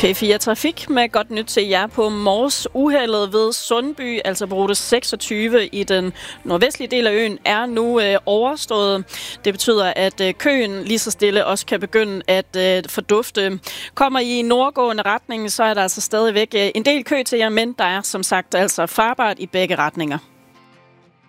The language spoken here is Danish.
P4 Trafik med godt nyt til jer på Mors. Uheldet ved Sundby, altså på rute 26 i den nordvestlige del af øen, er nu overstået. Det betyder, at køen lige så stille også kan begynde at fordufte. Kommer I nordgående retning, så er der altså stadigvæk en del kø til jer, men der er som sagt altså farbart i begge retninger.